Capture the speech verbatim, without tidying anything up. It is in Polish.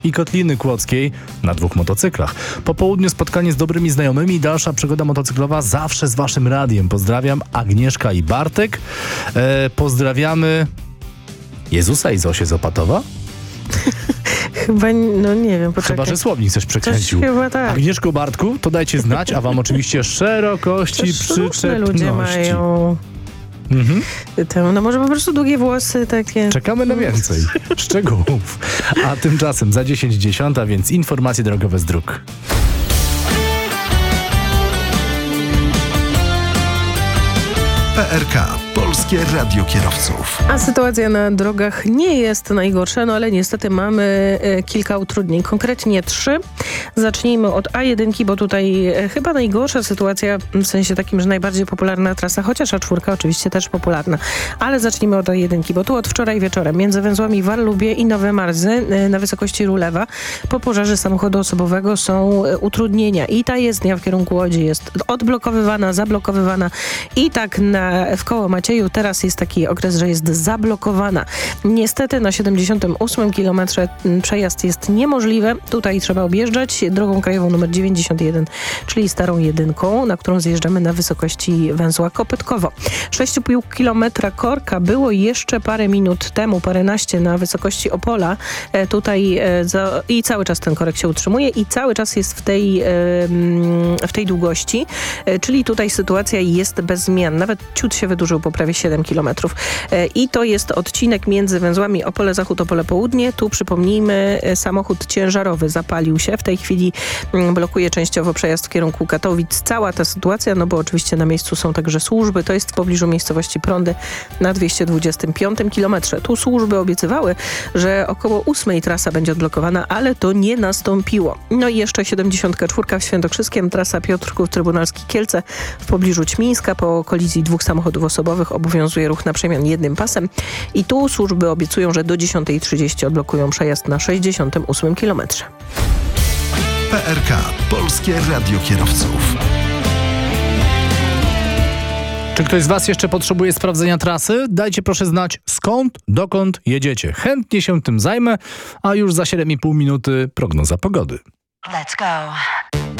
i Kotliny Kłodzkiej na dwóch motocyklach. Po południu spotkanie z dobrymi znajomymi, dalsza przygoda motocyklowa zawsze z waszym radiem. Pozdrawiam Agnieszka i Bartek. E, pozdrawiamy Jezusa i Zosię z Opatowa. Chyba, no nie wiem, poczekaj. Chyba, że słownik coś przekręcił. Coś chyba tak. Agnieszko, Bartku, to dajcie znać, a wam oczywiście szerokości, Przecież różne przyczepności. ludzie mają... Mhm. Temu, no może po prostu długie włosy takie. Czekamy na więcej szczegółów. A tymczasem za dziesięć dziesiąta, więc informacje drogowe z dróg. P R K. Polskie Radio Kierowców. A sytuacja na drogach nie jest najgorsza, no ale niestety mamy e, kilka utrudnień. Konkretnie trzy. Zacznijmy od A jeden, bo tutaj e, chyba najgorsza sytuacja, w sensie takim, że najbardziej popularna trasa, chociaż A cztery oczywiście też popularna. Ale zacznijmy od A jeden, bo tu od wczoraj wieczorem między węzłami Warlubie i Nowe Marzy e, na wysokości Rulewa po pożarze samochodu osobowego są e, utrudnienia. I ta jezdnia w kierunku Łodzi jest odblokowywana, zablokowywana i tak na, w koło Macieju teraz jest taki okres, że jest zablokowana. Niestety na siedemdziesiątym ósmym kilometrze przejazd jest niemożliwy. Tutaj trzeba objeżdżać drogą krajową numer dziewięćdziesiąt jeden, czyli starą jedynką, na którą zjeżdżamy na wysokości węzła Kopytkowo. sześć i pół kilometra korka było jeszcze parę minut temu, paręnaście na wysokości Opola. E, tutaj e, za, i cały czas ten korek się utrzymuje i cały czas jest w tej, e, w tej długości, e, czyli tutaj sytuacja jest bez zmian. Nawet ciut się wydłużył po prawie siedem kilometrów. I to jest odcinek między węzłami Opole Zachód, Opole Południe. Tu przypomnijmy, samochód ciężarowy zapalił się. W tej chwili blokuje częściowo przejazd w kierunku Katowic. Cała ta sytuacja, no bo oczywiście na miejscu są także służby. To jest w pobliżu miejscowości Prądy na dwieście dwudziestym piątym kilometrze. Tu służby obiecywały, że około ósmej trasa będzie odblokowana, ale to nie nastąpiło. No i jeszcze siedemdziesiąt cztery w Świętokrzyskiem, trasa Piotrków Trybunalski Kielce w pobliżu Ćmińska po kolizji dwóch samochodów osobowych obowiązuje ruch na przemian jednym pasem i tu służby obiecują, że do dziesiątej trzydzieści odblokują przejazd na sześćdziesiątym ósmym kilometrze. P R K. Polskie Radio Kierowców. Czy ktoś z was jeszcze potrzebuje sprawdzenia trasy? Dajcie proszę znać skąd, dokąd jedziecie. Chętnie się tym zajmę, a już za siedem i pół minuty prognoza pogody. Let's go.